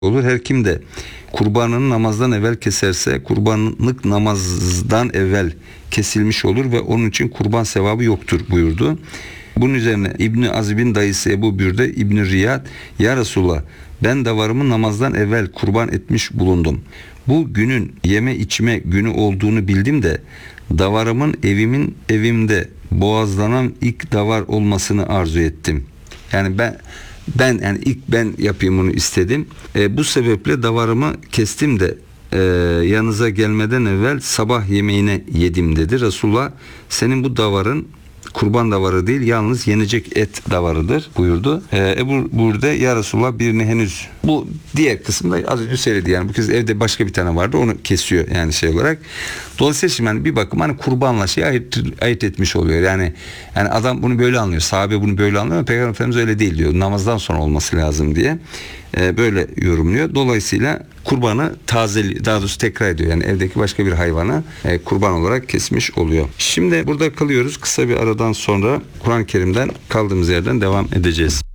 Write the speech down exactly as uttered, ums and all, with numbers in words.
olur. Her kim de kurbanını namazdan evvel keserse kurbanlık namazdan evvel kesilmiş olur ve onun için kurban sevabı yoktur buyurdu. Bunun üzerine İbni Azib'in dayısı Ebu Bürde İbni Riyad, ya Resulullah, ben davarımı namazdan evvel kurban etmiş bulundum. Bu günün yeme içme günü olduğunu bildim de davarımın evimin evimde boğazlanan ilk davar olmasını arzu ettim. Yani ben ben yani ilk ben yapayım bunu istedim. E, bu sebeple davarımı kestim de e, yanınıza gelmeden evvel sabah yemeğine yedim dedi. Resulullah, senin bu davarın kurban davarı değil, yalnız yenecek et davarıdır buyurdu. Ee, Ebu Burde, ya Resulullah, birini henüz, bu diğer kısımda az önce söyledi, yani bu kez evde başka bir tane vardı, onu kesiyor yani şey olarak. Dolayısıyla şimdi hani bir bakım hani kurbanla şey ayırt, ayırt etmiş oluyor. Yani yani adam bunu böyle anlıyor. Sahabe bunu böyle anlıyor ama Peygamber Efendimiz öyle değil diyor. Namazdan sonra olması lazım diye. Ee, böyle yorumluyor. Dolayısıyla kurbanı taze, daha doğrusu tekrar ediyor. Yani evdeki başka bir hayvanı e, kurban olarak kesmiş oluyor. Şimdi burada kalıyoruz. Kısa bir aradan sonra Kur'an-ı Kerim'den kaldığımız yerden devam edeceğiz.